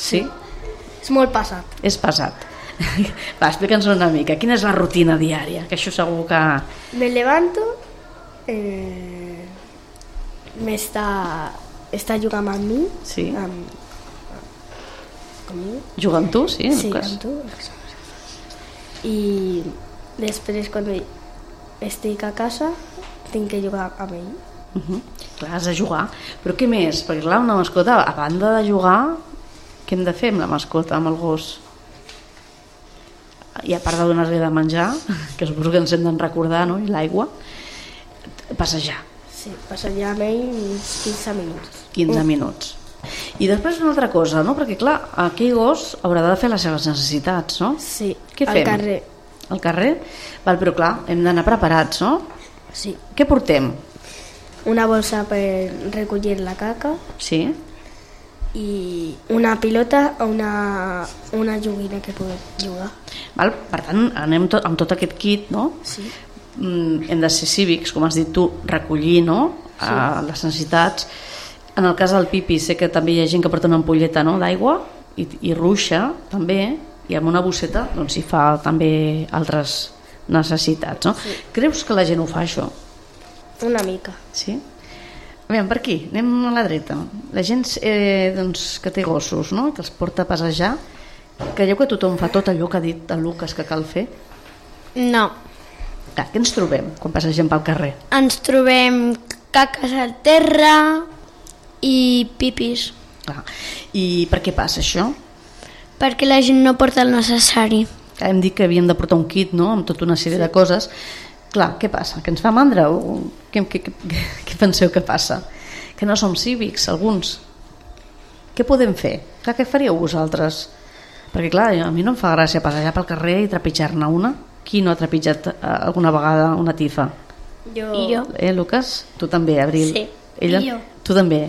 Sí? És molt pesat. És pesat. Va, explica'ns una mica. Quina és la rutina diària? Que això segur que... Me levanto, està jugant amb mi, Sí. conmigo. Juga amb tu, sí, Sí, Lucas? amb tu. I després, quan estic a casa, tinc que jugar amb ell. Clar, has de jugar. Però què més? Perquè clar, una mascota, a banda de jugar, què hem de fer amb la mascota, amb el gos? I a part de donar-li de menjar, que suposo que ens hem de recordar, no? I l'aigua, passejar. Sí, passejar amb ell uns 15 minuts. 15 minuts. I després una altra cosa, no? Perquè clar, aquell gos haurà de fer les seves necessitats, no? Sí, Què al fem? carrer. Al carrer? Val, però clar, hem d'anar preparats, no? Sí, Què portem? una bolsa per recollir la caca Sí? i una pilota o una joguina que podem jugar. Val? Per tant, anem amb tot aquest kit, no? Sí. Hem de ser cívics, com has dit tu, recollir, no? Les necessitats. En el cas del Pipi sé que també hi ha gent que porta una ampolleta, no? D'aigua i ruixa també, i amb una bosseta doncs hi fa també altres necessitats, no? Sí. Creus que la gent ho fa, això? Una mica. Sí? Aviam, per aquí, anem a la dreta. La gent doncs, que té gossos, no? Que els porta a passejar, creieu que tothom fa tot allò que ha dit el Lucas que cal fer? No. Clar, què ens trobem quan passegem pel carrer? Ens trobem caques al terra i pipis, Clar. I per què passa això? perquè la gent no porta el necessari. Hem dit que havíem de portar un kit, no?, amb tota una sèrie de coses. Clar, què passa? Que ens fa mandra? O què penseu que passa? Que no som cívics, alguns. Què podem fer? Clar, què faríeu vosaltres? Perquè clar, a mi no em fa gràcia passejar pel carrer i trepitjar-ne una. Qui no ha trepitjat alguna vegada una tifa? I jo. Lucas? Tu també, Abril? Sí. Ella? I jo. Tu també,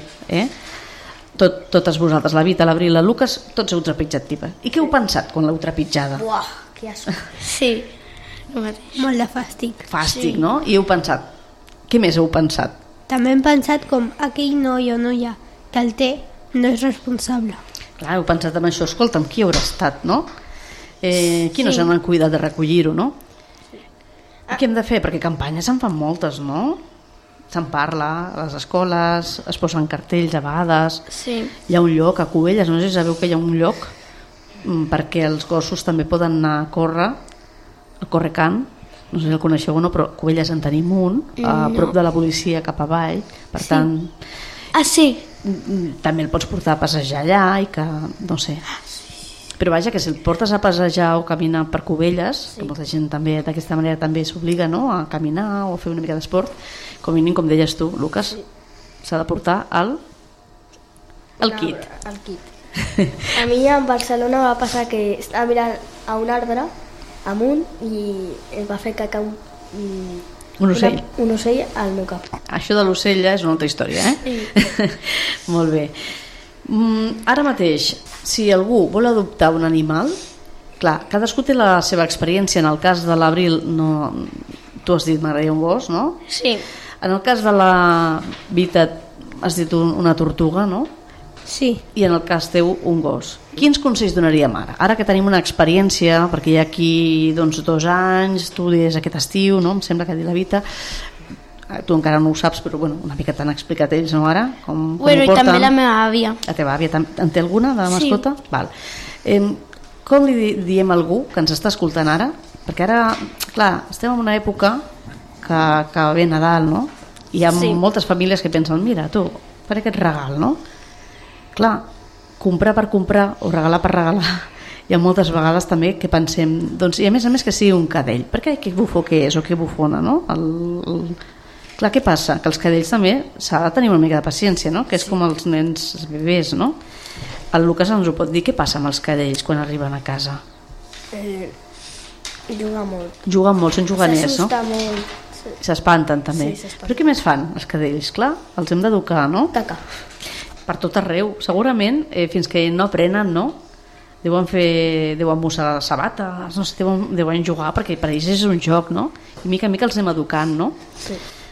Totes vosaltres, la Vita, l'Abril, la Lucas, tots heu trepitjat tifa. I què heu pensat quan l'heu trepitjada? Uah, que asco. Sí, el mateix. Molt de fàstic. Fàstic, sí. No? I heu pensat? Què més heu pensat? També hem pensat com aquell noi o noia que el té no és responsable. Clar, heu pensat en això. Escolta'm, qui haurà estat, no? Qui no se n'han cuidat de recollir-ho, no? I què hem de fer? Perquè campanyes en fan moltes, no? Se'n parla a les escoles, es posen cartells a vegades. Sí. Hi ha un lloc a Cubelles, no sé si sabeu que hi ha un lloc perquè els gossos també poden anar a córrer, al Correcant, no sé si el coneixeu o no, però a Cubelles en tenim un, a prop de la policia cap avall, per tant Ah, sí. també el pots portar a passejar allà i que, no sé, però vaja, que si el portes a passejar o caminar per Cubelles, que molta gent també d'aquesta manera també s'obliga, no?, a caminar o a fer una mica d'esport, com a mínim, com deies tu, Lucas, s'ha de portar el kit. El kit. A mi a Barcelona va passar que estava mirant a un arbre amunt i em va fer caca Un ocell. un ocell al meu cap. Això de l'ocell ja és una altra història, Molt bé. Ara mateix, si algú vol adoptar un animal, clar, cadascú té la seva experiència. En el cas de l'Abril, no, tu has dit m'agradaria un gos, no? Sí. En el cas de la Vita has dit una tortuga, no? Sí. I en el cas teu un gos. Quins consells donaríem ara? Ara que tenim una experiència, perquè hi ha aquí doncs, 2 anys, tu dius aquest estiu, no? Em sembla que ha dit la Vita, tu encara no ho saps, però bueno, una mica t'han explicat ells, no, ara? Com Bueno, ho i també porten. la meva àvia. La teva àvia en té alguna de Sí. mascota? Val. Com li diem a algú que ens està escoltant ara? Perquè ara, clar, estem en una època que ve Nadal, no? I hi ha moltes famílies que pensen, mira, tu, per aquest regal, no? Clar, comprar per comprar o regalar per regalar, hi ha moltes vegades també que pensem, doncs, i a més que sigui un cadell, perquè que bufó que és o que bufona, no? Clar, què passa? Que els cadells també s'ha de tenir una mica de paciència, no? Que és com els nens, els bebès, no? El Lucas ens ho pot dir, què passa amb els cadells quan arriben a casa? Juga molt. Juguen molt, són juganers, no? S'assusta molt. Sí. S'espanten també. Sí, s'espanten. Però què més fan els cadells? Clar, els hem d'educar, no? Caca. Per tot arreu. Segurament, fins que no aprenen, no? Deuen mossegar sabates, no sé, deuen jugar, perquè per ells és un joc, no? I mica en mica els anem educant, no? Sí.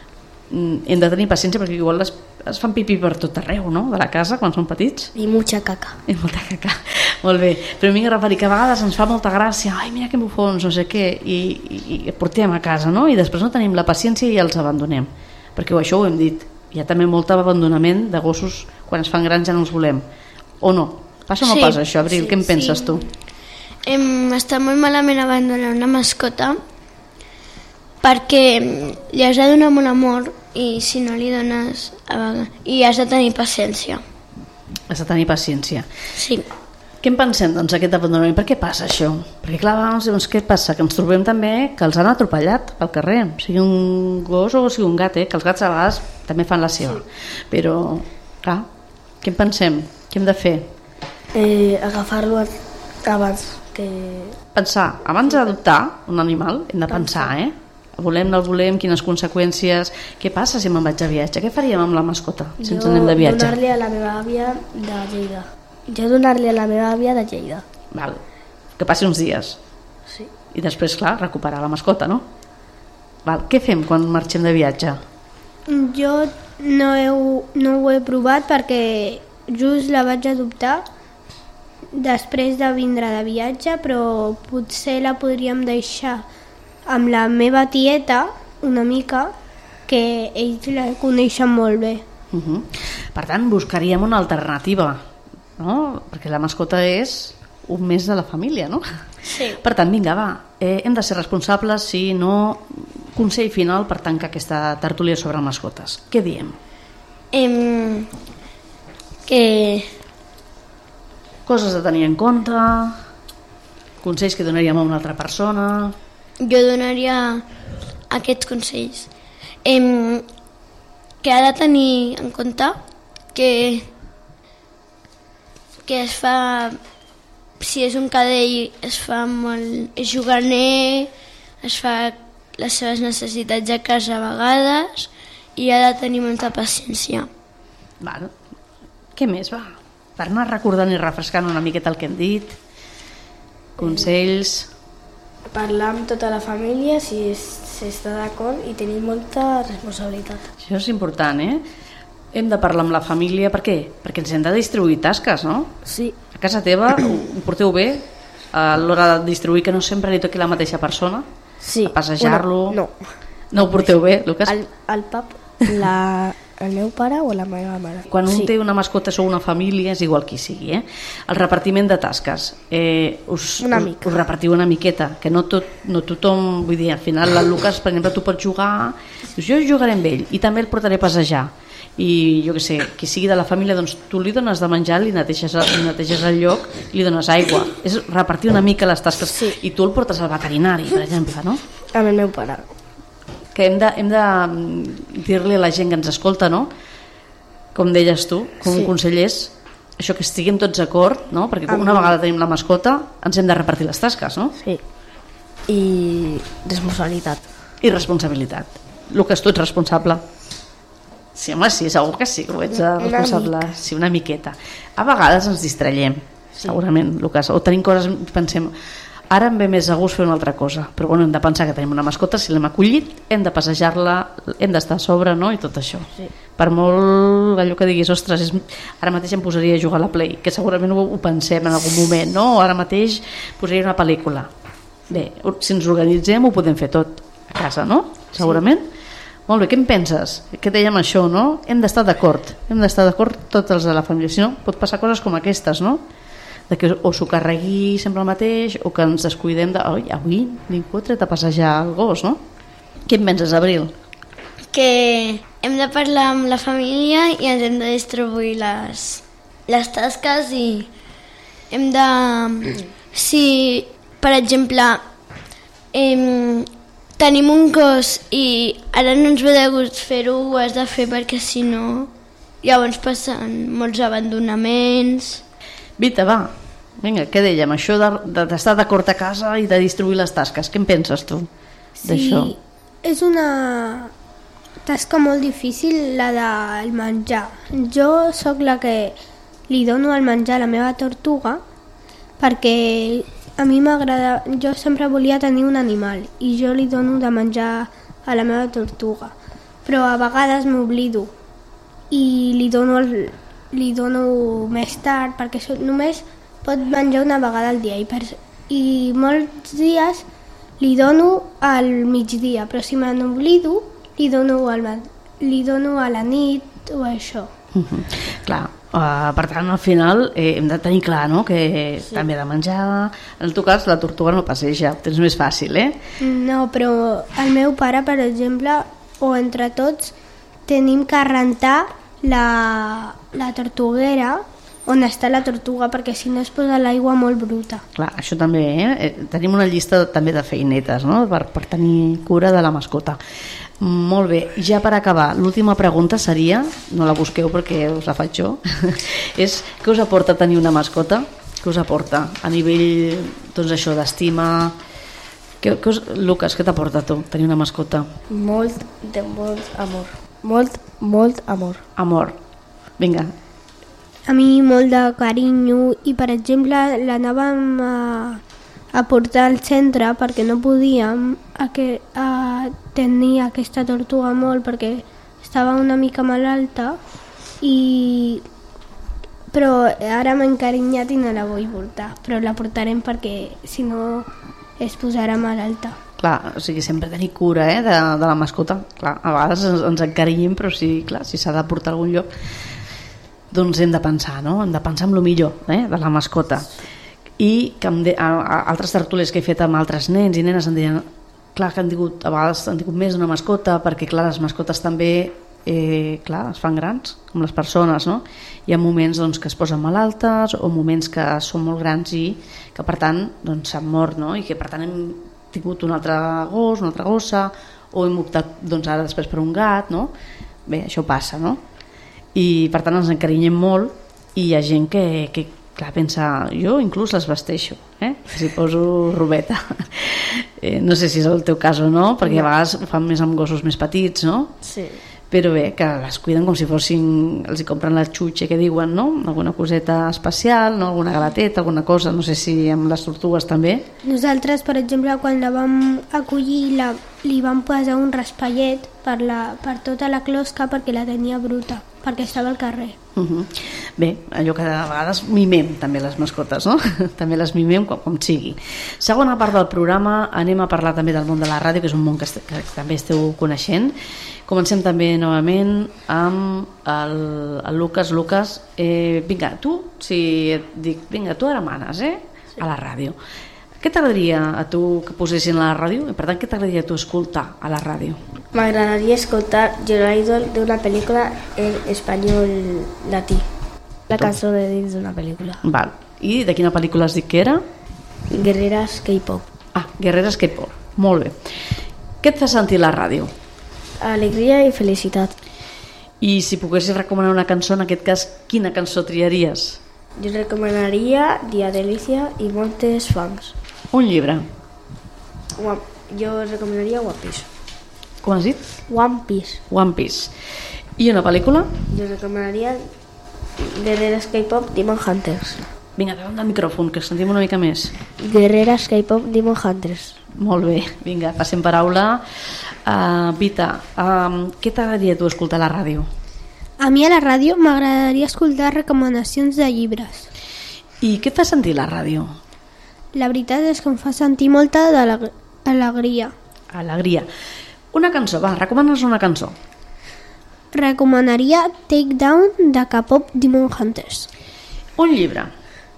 hem de tenir paciència perquè igual es fan pipí per tot arreu, no?, de la casa quan són petits. I mucha caca. I molta caca. Molt bé. Però m'he referit que a vegades ens fa molta gràcia, ai, mira que bufons, no sé què, i portem a casa, no?, i després no tenim la paciència i els abandonem. Perquè això ho hem dit. Hi ha també molt abandonament de gossos, quan es fan grans ja no els volem. O no? Passa o no passa això, Abril? Què en penses tu? Està molt malament abandonar una mascota perquè li has de donar molt amor i si no li dones i has de tenir paciència. Has de tenir paciència. Sí. Què en pensem, doncs, aquest abandonament? Per què passa això? Perquè, clar, doncs, què passa? Que ens trobem també que els han atropellat pel carrer, sigui un gos o sigui un gat, que els gats a vegades també fan la seva. Però, clar, què en pensem? Què hem de fer? Agafar-lo abans que... Pensar, abans d'adoptar un animal, hem de pensar, volem, no el volem, quines conseqüències, què passa si me'n vaig de viatge, què faríem amb la mascota si ens anem de viatge? Donar-li a la meva àvia de Lleida. Jo donar-li a la meva àvia de Lleida. Val. Que passi uns dies. Sí. I després, clar, recuperar la mascota, no? Val. Què fem quan marxem de viatge? Jo no ho he provat perquè just la vaig adoptar després de vindre de viatge, però potser la podríem deixar amb la meva tieta una mica, que ells la coneixen molt bé. Per tant, buscaríem una alternativa, no? Perquè la mascota és un mes de la família, no? Sí. Per tant, vinga, va, hem de ser responsables, si no... Consell final per tancar aquesta tertúlia sobre mascotes. Què diem? Que... Coses a tenir en compte, consells que donaríem a una altra persona... Jo donaria aquests consells. Que ha de tenir en compte que es fa... Si és un cadell es fa molt... és juganer, es fa les seves necessitats a casa a vegades i ha de tenir molta paciència. Val. Què més, va? Per anar recordant i refrescant una miqueta el que hem dit, consells... Parlar amb tota la família si està d'acord i tenir molta responsabilitat. Això és important, Hem de parlar amb la família, per què? Perquè ens hem de distribuir tasques, no? Sí. A casa teva ho porteu bé a l'hora de distribuir, que no sempre li toqui la mateixa persona? Sí. A passejar-lo? No. No ho porteu bé, Lucas? El pap, el meu pare o la meva mare. Quan un té una mascota o una família, és igual qui sigui, El repartiment de tasques, us repartiu una miqueta, que no tothom, vull dir, al final el Lucas, per exemple, tu pots jugar, dius, jo jugaré amb ell i també el portaré a passejar, i jo què sé, qui sigui de la família, doncs tu li dones de menjar, li neteges el lloc, li dones aigua, és repartir una mica les tasques, sí. I tu el portes al veterinari, per exemple, no? Amb el meu pare. Que hem de dir-li a la gent que ens escolta, no? Com deies tu, com un conseller, això que estiguem tots d'acord, no? Perquè una vegada tenim la mascota ens hem de repartir les tasques, no? Sí. I responsabilitat. I responsabilitat. Lucas, tu ets responsable? Sí, home, sí, segur que sí, que ho ets responsable. Sí, una miqueta. A vegades ens distraiem, segurament, Lucas, o tenim coses, pensem... Ara em ve més a gust fer una altra cosa, però bueno, hem de pensar que tenim una mascota, si l'hem acollit, hem de passejar-la, hem d'estar a sobre, no? I tot això. Sí. Per molt allò que diguis, ostres, ara mateix em posaria a jugar a la Play, que segurament ho pensem en algun moment, no? Ara mateix posaria una pel·lícula. Bé, si ens organitzem ho podem fer tot a casa, no? Segurament. Sí. Molt bé, què en penses? Què dèiem això, no? Hem d'estar d'acord tots els de la família, si no pot passar coses com aquestes, no? De que o s'ho carregui sempre el mateix o que ens descuidem de avui ningú ha tret a passejar el gos, no? Què en penses, Abril? Que hem de parlar amb la família i ens hem de distribuir les tasques i hem de... Si, per exemple, tenim un gos i ara no ens ve de gust fer-ho, ho has de fer perquè si no llavors passen molts abandonaments. Vita, va, vinga, què dèiem? Això d'estar d'acord a casa i de distribuir les tasques, què en penses tu d'això? Sí, és una tasca molt difícil la del menjar. Jo sóc la que li dono el menjar a la meva tortuga perquè a mi m'agrada, jo sempre volia tenir un animal i jo li dono de menjar a la meva tortuga, però a vegades m'oblido i li dono més tard, perquè només pot menjar una vegada al dia i molts dies li dono al migdia, però si me n'oblido li dono a la nit o això. Clar, per tant al final hem de tenir clar, no?, que també ha de menjar. En el teu cas la tortuga no passeja, ho tens més fàcil, No, però el meu pare, per exemple, o entre tots tenim que rentar la tortuguera on està la tortuga, perquè si no es posa l'aigua molt bruta. Clar, això també, tenim una llista també de feinetes, no?, per tenir cura de la mascota. Molt bé, ja per acabar, l'última pregunta seria, no la busqueu perquè us la faig jo, és què us aporta tenir una mascota? Què us aporta a nivell, doncs això, d'estima? Lucas, què t'aporta a tu tenir una mascota? Molt amor. Molt amor. Amor. Vinga. A mi molt de carinyo i, per exemple, l'anàvem a portar al centre perquè no podíem tenir aquesta tortuga molt perquè estava una mica malalta però ara m'he encarinyat i no la vull portar, però la portarem perquè si no es posarà malalta. Clar, o sigui, sempre tenir cura de la mascota. Clar, a vegades ens encarinyem, però si s'ha de portar a algun lloc, doncs hem de pensar, no? Hem de pensar en el millor de la mascota. I que altres tertúlies que he fet amb altres nens i nenes em deien, clar, que a vegades han tingut més d'una mascota, perquè clar, les mascotes també es fan grans, com les persones, no? Hi ha moments doncs, que es posen malaltes o moments que són molt grans i que per tant doncs, s'han mort, no? I que per tant hem tingut un altre gos, una altra gossa, o hem optat doncs, ara després per un gat, no? Bé, això passa, no? I per tant ens encarinyem molt i hi ha gent que clar, pensa, jo inclús les vesteixo, si poso robeta. No sé si és el teu cas o no, perquè a vegades ho fan més amb gossos més petits, no? Sí. Però bé, que les cuiden com si fossin, els hi compren la xutxa que diuen, no? Alguna coseta especial, no? Alguna galateta, alguna cosa, no sé si amb les tortugues també. Nosaltres, per exemple, quan la vam acollir li vam posar un raspallet per tota la closca perquè la tenia bruta, perquè estava al carrer. Bé, allò que de vegades mimem també les mascotes, no? També les mimem com sigui. Segona part del programa, anem a parlar també del món de la ràdio, que és un món que també esteu coneixent. Comencem també novament amb el Lucas. Lucas, vinga, tu, si et dic, vinga, tu ara manes, a la ràdio. Què t'agradaria a tu que posessin a la ràdio? I per tant, què t'agradaria a tu escoltar a la ràdio? M'agradaria escoltar Your Idol d'una pel·lícula en espanyol latí. La cançó de dins d'una pel·lícula. Val. I de quina pel·lícula has dit que era? Guerreres K-pop. Ah, Guerreres K-pop. Molt bé. Què et fa sentir la ràdio? Alegria i felicitat. I si poguessis recomanar una cançó, en aquest cas, quina cançó triaries? Jo recomanaria Dia Delícia i moltes fans. Un llibre. Jo recomanaria One Piece. Com has dit? One Piece. One Piece. I una pel·lícula? Jo recomanaria Guerreres K-pop Demon Hunters. Vinga, davant del micròfon, que sentim una mica més. Guerreres K-pop Demon Hunters. Molt bé, vinga, passem paraula. Vita, què t'agradaria tu escoltar a la ràdio? A mi a la ràdio m'agradaria escoltar recomanacions de llibres. I què et fa sentir la ràdio? La veritat és que em fa sentir molta alegria. Alegria. Una cançó, va, recomana'ns una cançó. Recomanaria Take Down de K-pop Demon Hunters. Un llibre.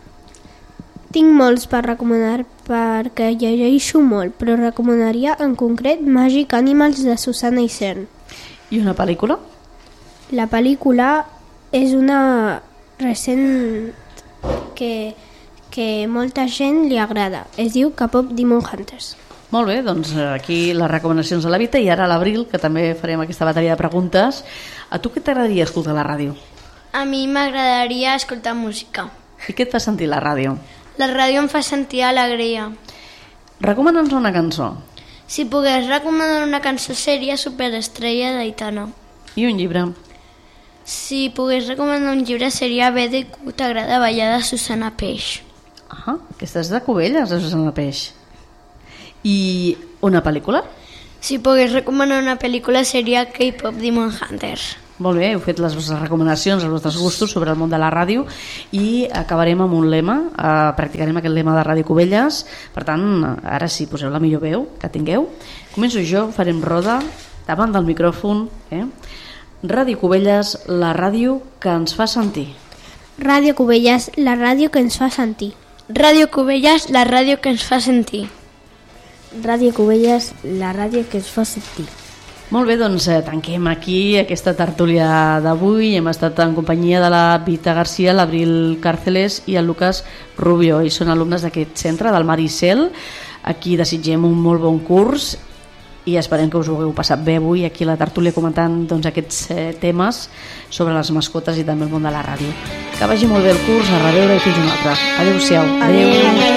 Tinc molts per recomanar perquè llegeixo molt, però recomanaria en concret Magic Animals de Susana Isern. I una pel·lícula? La pel·lícula és una recent que molta gent li agrada. Es diu K-pop Demon Hunters. Molt bé, doncs aquí les recomanacions de la Vita i ara a l'Abril, que també farem aquesta bateria de preguntes. A tu què t'agradaria escoltar a la ràdio? A mi m'agradaria escoltar música. I què et fa sentir la ràdio? La ràdio em fa sentir alegria. Recomana'ns una cançó. Si pogués recomanar una cançó seria Superestrella d'Aitana. I un llibre. Si pogués recomanar un llibre seria BDQ t'agrada ballar de Susana Peix. Aquesta és de Cubelles, de Susana Peix. I una pel·lícula? Si pogués recomanar una pel·lícula seria K-Pop Demon Hunter. Molt bé, heu fet les vostres recomanacions, els vostres gustos sobre el món de la ràdio i acabarem amb un lema, practicarem aquest lema de Ràdio Cubelles. Per tant, ara sí, poseu la millor veu que tingueu. Començo jo, farem roda davant del micròfon. Ràdio Cubelles, la ràdio que ens fa sentir. Ràdio Cubelles, la ràdio que ens fa sentir. Ràdio Cubelles, la ràdio que ens fa sentir. Ràdio Cubelles, la ràdio que ens fa sentir. Molt bé, doncs tanquem aquí aquesta tertúlia d'avui. Hem estat en companyia de la Vita Garcia, l'Abril Càrceles i el Lucas Rubio. Ells són alumnes d'aquest centre, del Maricel. Aquí desitgem un molt bon curs i esperem que us ho hagueu passat bé avui aquí a la tertúlia comentant aquests temes sobre les mascotes i també el món de la ràdio. Que vagi molt bé el curs, a reveure i fins una altra. Adéu-siau. Adéu.